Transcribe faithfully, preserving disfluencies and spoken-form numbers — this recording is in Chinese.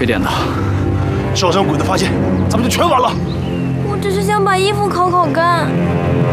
缺电的， 烧伤鬼子发现，咱们就全完了。 我只是想把衣服烤烤干。